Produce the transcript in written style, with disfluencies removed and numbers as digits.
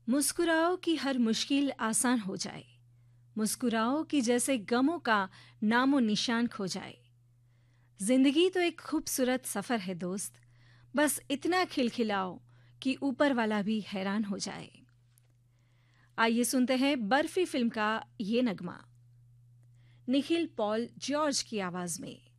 मुस्कुराओ कि हर मुश्किल आसान हो जाए। मुस्कुराओ कि जैसे गमों का नामो निशान खो जाए। जिंदगी तो एक खूबसूरत सफर है दोस्त, बस इतना खिलखिलाओ कि ऊपर वाला भी हैरान हो जाए। आइए सुनते हैं बर्फी फिल्म का ये नगमा, निखिल पॉल जॉर्ज की आवाज में।